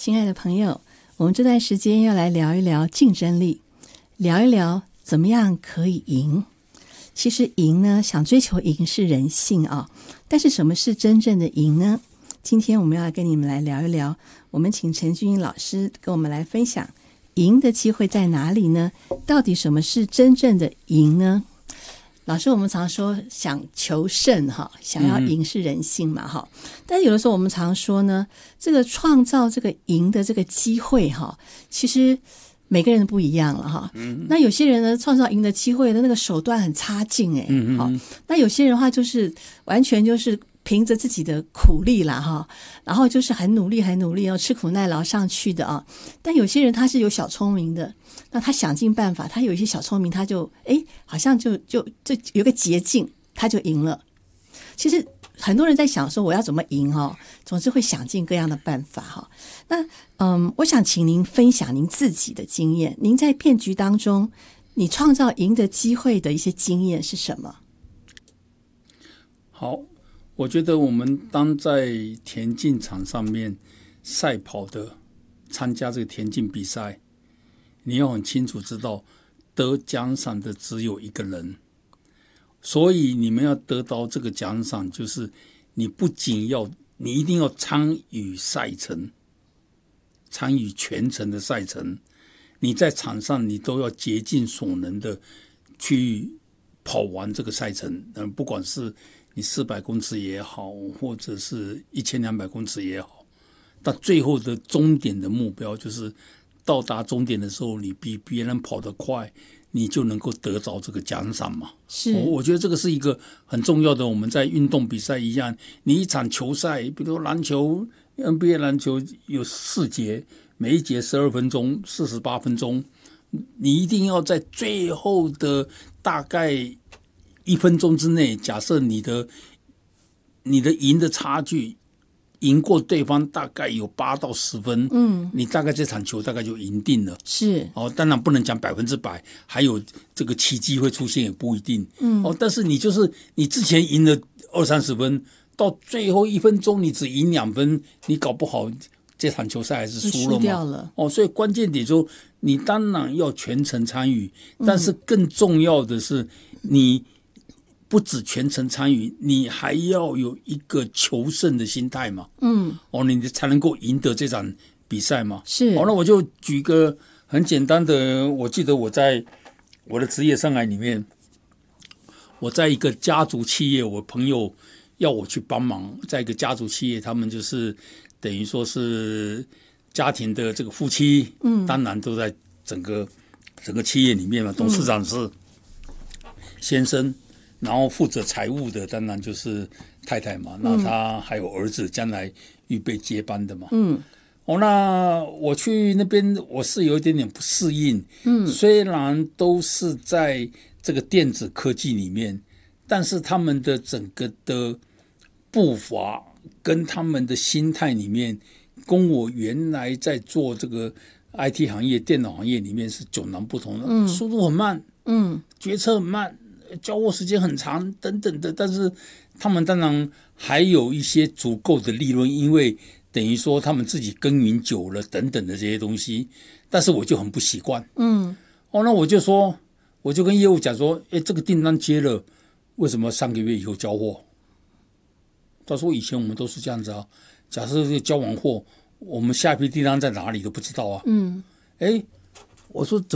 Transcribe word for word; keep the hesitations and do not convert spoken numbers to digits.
亲爱的朋友，我们这段时间要来聊一聊竞争力，聊一聊怎么样可以赢。其实赢呢，想追求赢是人性啊，但是什么是真正的赢呢？今天我们要跟你们来聊一聊，我们请陈俊英老师跟我们来分享赢的机会在哪里呢？到底什么是真正的赢呢？老师，我们常说想求胜哈，想要赢是人性嘛哈、嗯，但是有的时候我们常说呢，这个创造这个赢的这个机会哈，其实每个人不一样了哈。嗯，那有些人呢，创造赢的机会的那个手段很差劲哎，嗯好，那有些人的话就是完全就是凭着自己的苦力啦哈，然后就是很努力很努力哦，吃苦耐劳上去的啊。但有些人他是有小聪明的，那他想尽办法，他有一些小聪明，他就哎好像就就就有个捷径，他就赢了。其实很多人在想说我要怎么赢哈，总是会想尽各样的办法哈。那嗯，我想请您分享您自己的经验，您在骗局当中，你创造赢的机会的一些经验是什么？ 好。我觉得我们当在田径场上面赛跑的参加这个田径比赛，你要很清楚知道得奖赏的只有一个人，所以你们要得到这个奖赏，就是你不仅要你一定要参与赛程，参与全程的赛程，你在场上你都要竭尽所能的去跑完这个赛程，不管是你四百公尺也好，或者是一千两百公尺也好，但最后的终点的目标就是到达终点的时候，你比别人跑得快，你就能够得着这个奖赏嘛。 是， 我我觉得这个是一个很重要的。我们在运动比赛一样，你一场球赛，比如篮球 N B A 篮球有四节，每一节十二分钟，四十八分钟，你一定要在最后的大概一分钟之内，假设你的你的赢的差距赢过对方大概有八到十分，嗯，你大概这场球大概就赢定了。 是哦，当然不能讲百分之百，还有这个奇迹会出现也不一定。嗯，哦，但是你就是你之前赢了二三十分，到最后一分钟你只赢两分，你搞不好这场球赛还是输了嘛。 输掉了。 哦，所以关键点说，你当然要全程参与，但是更重要的是你不止全程参与，你还要有一个求胜的心态嘛。嗯，哦，你才能够赢得这场比赛嘛。 是。 好，那我就举个很简单的，我记得我在我的职业生涯里面，我在一个家族企业，我朋友要我去帮忙，在一个家族企业，他们就是等于说是家庭的这个夫妻，嗯，当然都在整个整个企业里面嘛，董事长是先生。然后负责财务的当然就是太太嘛，那他还有儿子，将来预备接班的嘛。嗯，哦，那我去那边我是有一点点不适应。嗯，虽然都是在这个电子科技里面，但是他们的整个的步伐跟他们的心态里面，跟我原来在做这个 I T 行业、电脑行业里面是迥然不同的。嗯，速度很慢，嗯，决策很慢。交货时间很长等等的，但是他们当然还有一些足够的利润，因为等于说他们自己耕耘久了等等的这些东西，但是我就很不习惯。嗯，哦，那我就说，我就跟业务讲说，哎，这个订单接了，为什么三个月以后交货？他说以前我们都是这样子啊，假设交完货，我们下一批订单在哪里都不知道啊。嗯，哎，我说怎